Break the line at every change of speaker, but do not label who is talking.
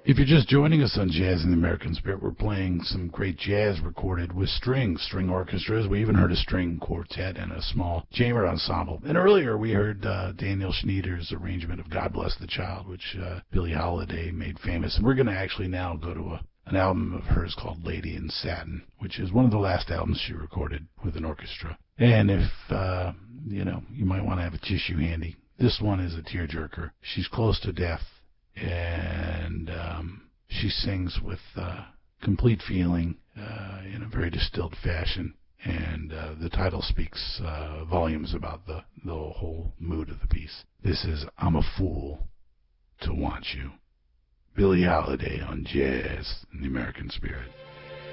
If you're just joining us on Jazz in the American Spirit, we're playing some great jazz recorded with string orchestras. We even heard a string quartet and a small chamber ensemble. And earlier we heard Daniel Schneider's arrangement of God Bless the Child, which Billie Holiday made famous. And we're going to actually now go to an album of hers called Lady in Satin, which is one of the last albums she recorded with an orchestra. And if, you might want to have a tissue handy, this one is a tearjerker. She's close to death. And she sings with complete feeling in a very distilled fashion, and the title speaks volumes about the whole mood of the piece. This is I'm a Fool to Want You. Billie Holiday on Jazz in the American Spirit.